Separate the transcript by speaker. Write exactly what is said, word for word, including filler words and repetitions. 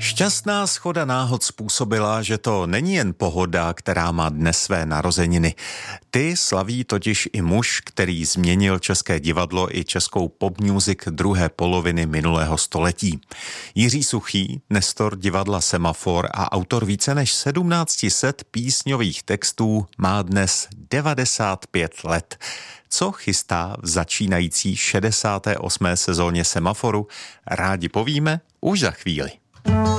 Speaker 1: Šťastná shoda náhod způsobila, že to není jen Pohoda, která má dnes své narozeniny. Ty slaví totiž i muž, který změnil české divadlo i českou pop music druhé poloviny minulého století. Jiří Suchý, nestor divadla Semafor a autor více než sedmnáct set písňových textů, má dnes devadesát pět let. Co chystá v začínající šedesáté osmé sezóně Semaforu? Rádi povíme už za chvíli.